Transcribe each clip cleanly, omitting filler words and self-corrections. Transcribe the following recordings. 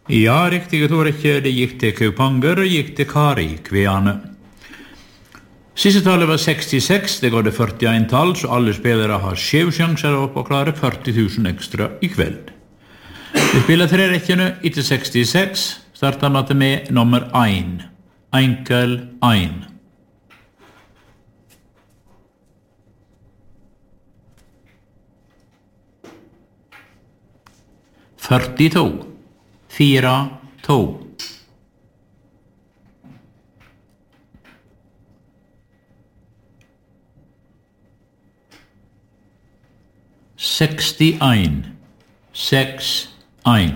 Ja, riktig, jeg tror ikke det gikk til Kaupanger, og gikk til Kari, Kveane. Siste tallet var 66, det går det 41 tall, så alle spillere har 7 sjanser opp og klare 40 000 ekstra i kveld. Vi spiller 3 rekkene etter 66, starter med nummer 1, enkel 1. Førtito, 4, 2. 61, 6, 1.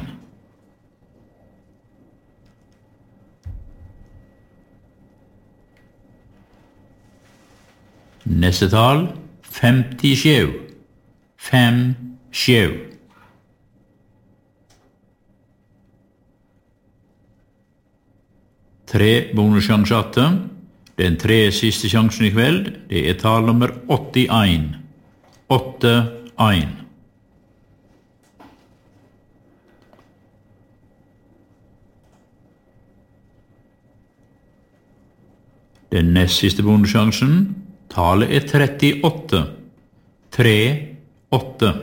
Neste tall, 57, 5, 7. Tre bonussjanser. Den 3 siste sjansen i kveld, det er tall nummer 81. 8, 1. Den nest siste bonussjansen, tallet er 38. 3, 8.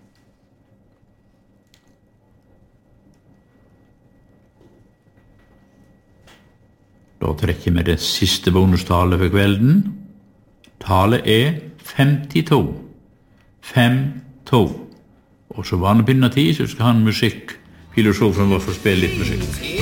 Da trekker vi det siste bonustallet for kvelden. Tallet er 52. 5, 2. Og så var han begynner tid, så skal han musikk. Filosofen var for å spille litt musikk.